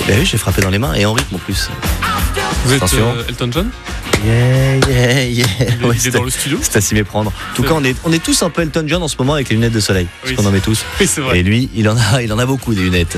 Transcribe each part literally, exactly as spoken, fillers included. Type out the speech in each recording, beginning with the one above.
Bah oui, j'ai frappé dans les mains et en rythme en plus. Vous êtes Attention. euh, Elton John? Yeah, yeah, yeah. Il est, Ouais, il est dans le studio? C'est à s'y méprendre. En tout C'est cas, vrai. on est, on est tous un peu Elton John en ce moment avec les lunettes de soleil. Oui, Parce qu'on en met tous. Oui, c'est vrai. Et lui, il en a, il en a beaucoup des lunettes.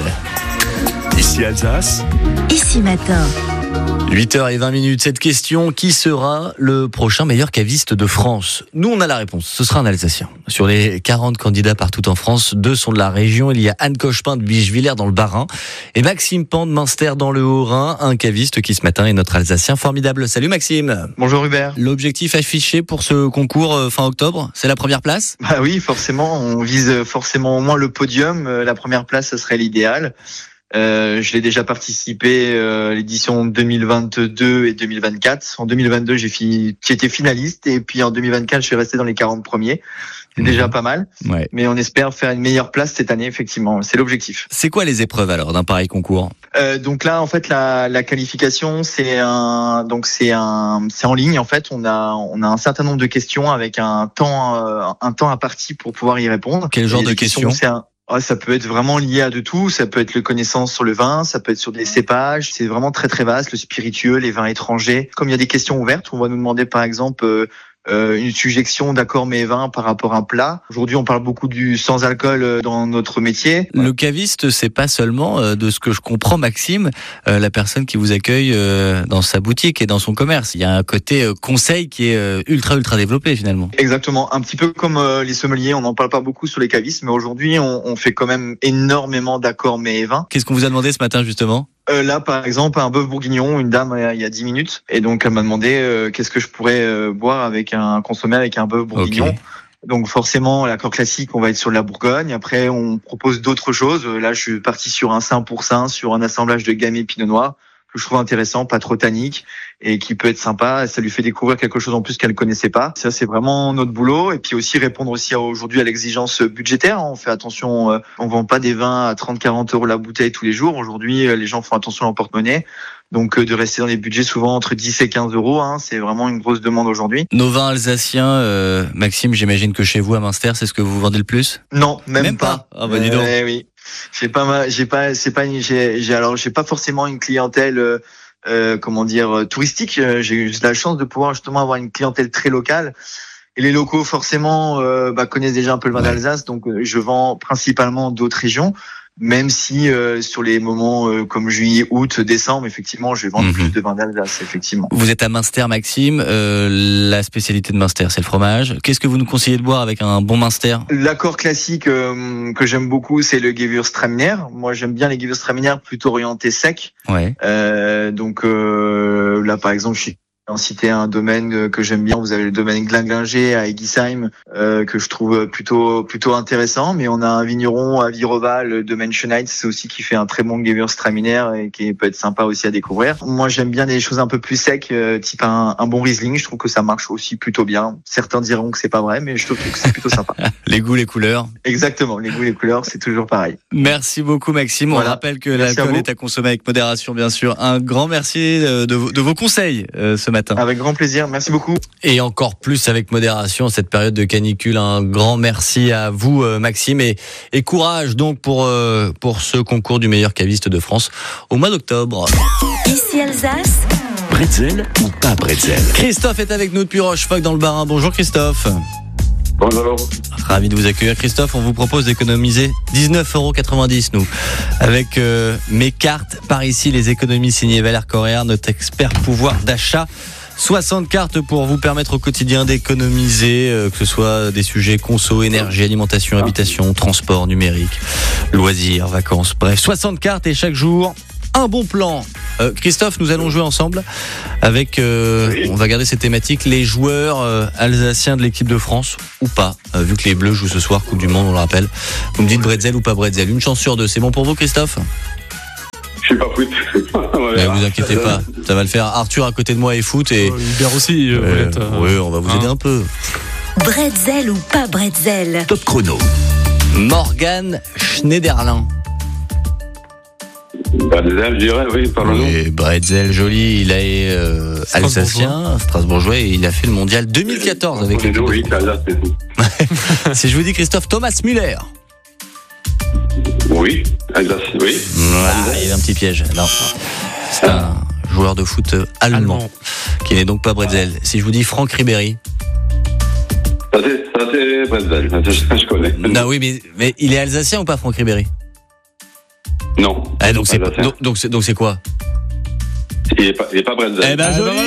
Ici Alsace. Ici Matin. huit heures vingt minutes, cette question, qui sera le prochain meilleur caviste de France? Nous, on a la réponse, ce sera un Alsacien. Sur les quarante candidats partout en France, deux sont de la région. Il y a Anne Cochepin de Bischwiller dans le Bas-Rhin et Maxime Pan de Münster dans le Haut-Rhin, un caviste qui ce matin est notre Alsacien formidable. Salut Maxime. Bonjour Hubert. L'objectif affiché pour ce concours euh, fin octobre, c'est la première place? Bah oui, forcément, on vise forcément au moins le podium. Euh, La première place, ce serait l'idéal. Euh, je l'ai déjà participé euh, à l'édition deux mille vingt-deux et deux mille vingt-quatre. En deux mille vingt-deux, j'ai fini, j'ai été finaliste et puis en deux mille vingt-quatre, je suis resté dans les quarante premiers. C'est Mmh. déjà pas mal. Ouais. Mais on espère faire une meilleure place cette année, effectivement. C'est l'objectif. C'est quoi les épreuves alors d'un pareil concours? Euh, donc là, en fait, la, la qualification, c'est un, donc c'est un, c'est en ligne. En fait, on a, on a un certain nombre de questions avec un temps, euh, un temps imparti pour pouvoir y répondre. Quel genre Et de les questions? C'est un, ah, ça peut être vraiment lié à de tout. Ça peut être le connaissance sur le vin, ça peut être sur des cépages. C'est vraiment très très vaste. Le spiritueux, les vins étrangers. Comme il y a des questions ouvertes, on va nous demander par exemple euh, euh, une suggestion d'accord mets vin par rapport à un plat. Aujourd'hui, on parle beaucoup du sans alcool euh, dans notre métier. Le caviste, c'est pas seulement, euh, de ce que je comprends, Maxime, euh, la personne qui vous accueille euh, dans sa boutique et dans son commerce. Il y a un côté euh, conseil qui est euh, ultra ultra développé finalement. Exactement, un petit peu comme euh, les sommeliers, on n'en parle pas beaucoup sur les cavistes, mais aujourd'hui, on, on fait quand même énormément d'accords mets et vins. Qu'est-ce qu'on vous a demandé ce matin justement? Euh, là, par exemple, un bœuf bourguignon, une dame euh, il y a dix minutes, et donc elle m'a demandé euh, qu'est-ce que je pourrais euh, boire avec un consommer avec un bœuf bourguignon. Ok. Donc forcément, l'accord classique, on va être sur de la Bourgogne. Après, on propose d'autres choses. Là, je suis parti sur un cent pour cent, sur un assemblage de gamay pinot noir que je trouve intéressant, pas trop tannique et qui peut être sympa. Ça lui fait découvrir quelque chose en plus qu'elle ne connaissait pas. Ça, c'est vraiment notre boulot. Et puis aussi répondre aussi à, aujourd'hui à l'exigence budgétaire. On fait attention, euh, on vend pas des vins à trente à quarante euros la bouteille tous les jours. Aujourd'hui, euh, les gens font attention à leur porte-monnaie. Donc euh, de rester dans des budgets souvent entre dix et quinze euros, hein, c'est vraiment une grosse demande aujourd'hui. Nos vins alsaciens, euh, Maxime, j'imagine que chez vous à Münster, c'est ce que vous vendez le plus? Non, même, Même pas. pas. Ah bah dis donc. Euh, oui. J'ai pas ma, j'ai pas, c'est pas, j'ai, j'ai alors j'ai pas forcément une clientèle, euh, euh, comment dire, euh, touristique. J'ai eu la chance de pouvoir justement avoir une clientèle très locale. Et les locaux forcément euh, bah, connaissent déjà un peu le vin Ouais. d'Alsace, donc euh, je vends principalement d'autres régions. Même si euh, sur les moments euh, comme juillet, août, décembre, effectivement, je vais vendre Mhm. plus de vin d'Alsace, effectivement. Vous êtes à Münster, Maxime. Euh, la spécialité de Münster, c'est le fromage. Qu'est-ce que vous nous conseillez de boire avec un bon Münster? L'accord classique euh, que j'aime beaucoup, c'est le Gewürztraminer. Moi, j'aime bien les Gewürztraminer plutôt orientés secs. Ouais. Euh, donc euh, là, par exemple, je suis en citer un domaine que j'aime bien. Vous avez le domaine Glinglinger à Egisheim euh, que je trouve plutôt plutôt intéressant. Mais on a un vigneron à Viroval, le domaine Schneid, c'est aussi qui fait un très bon Gewürztraminer et qui peut être sympa aussi à découvrir. Moi, j'aime bien des choses un peu plus secs, euh, type un, un bon Riesling. Je trouve que ça marche aussi plutôt bien. Certains diront que c'est pas vrai, mais je trouve que c'est plutôt sympa. Les goûts, les couleurs. Exactement, les goûts, les couleurs, c'est toujours pareil. Merci beaucoup Maxime. On Voilà. rappelle que Merci à l'alcool vous. est à consommer avec modération, bien sûr. Un grand merci de, de vos- de vos conseils euh, ce matin. Avec grand plaisir. Merci beaucoup. Et encore plus avec modération cette période de canicule. Un grand merci à vous euh, Maxime et, et courage donc pour, euh, pour ce concours du meilleur caviste de France au mois d'octobre. Ici Alsace. Bretzel ou pas bretzel? Christophe est avec nous depuis Rochefort dans le Bas-Rhin. Bonjour Christophe. Bonjour. Ravi de vous accueillir Christophe. On vous propose d'économiser dix-neuf euros quatre-vingt-dix nous avec euh, mes cartes par ici, les économies signées Valère Correa, notre expert pouvoir d'achat. soixante cartes pour vous permettre au quotidien d'économiser, euh, que ce soit des sujets conso, énergie, alimentation, habitation, transport, numérique, loisirs, vacances, bref, soixante cartes et chaque jour, un bon plan. Euh, Christophe, nous allons jouer ensemble avec, euh, Oui. on va garder cette thématique, les joueurs euh, alsaciens de l'équipe de France, ou pas, euh, vu que les Bleus jouent ce soir, Coupe du Monde, on le rappelle. Vous me dites bretzel ou pas bretzel, une chance sur deux, c'est bon pour vous Christophe? Je suis pas foot. Ne vous inquiétez pas, ça va le faire. Arthur à côté de moi est foot et... Euh, Hubert aussi, euh, vous Euh, êtes, euh, oui, on va vous hein. aider un peu. Bretzel ou pas bretzel? Top chrono. Morgan Schneiderlin. Bah, des ailes, je dirais, oui, parlons-nous. Oui, bretzel joli, il est euh, Strasbourgeois. alsacien, strasbourgeois, et il a fait le mondial deux mille quatorze avec les l'équipe de oui, c'est Alsace, c'est tout. France. Si je vous dis Christophe Thomas Müller. Oui, Alsace, oui. Ah, il y avait un petit piège. Non. C'est un joueur de foot euh, allemand, Allemand. qui n'est donc pas Bretzel. Si je vous dis Franck Ribéry. Ça, c'est, ça, c'est Bretzel. Ça, je connais. Non, oui, mais, mais il est alsacien ou pas, Franck Ribéry? Non. Ah, donc, c'est, Alsacien. donc, donc, c'est, donc c'est quoi? Il est pas, il est pas Bretzel. Eh ben, Ah, joli.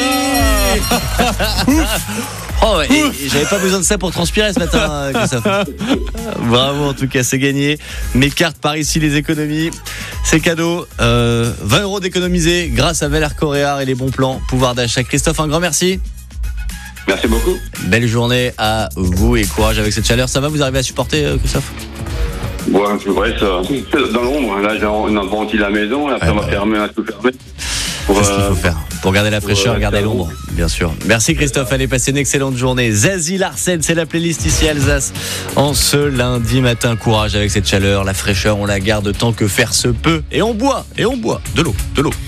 Oh, ouais, et- et j'avais pas besoin de ça pour transpirer ce matin, euh, Christophe. Bravo, en tout cas, c'est gagné. Mes cartes par ici, les économies, c'est cadeau. Euh, vingt euros d'économiser grâce à Valer Coréard et les bons plans, pouvoir d'achat. Christophe, un grand merci. Merci beaucoup. Belle journée à vous et courage avec cette chaleur. Ça va, vous arrivez à supporter, euh, Christophe? Ouais, c'est vrai, ça. C'est dans l'ombre. Là, j'ai- on a ventilé la maison. Après, Ouais, on va bah. fermer, on va tout fermer. Pour, C'est ce qu'il euh, faut faire. Pour garder la fraîcheur, ouais, garder ça l'ombre, bien sûr. Merci Christophe, allez passer une excellente journée. Zazie Larsen, c'est la playlist ici à Alsace. En ce lundi matin, courage avec cette chaleur, la fraîcheur, on la garde tant que faire se peut. Et on boit, et on boit de l'eau, de l'eau.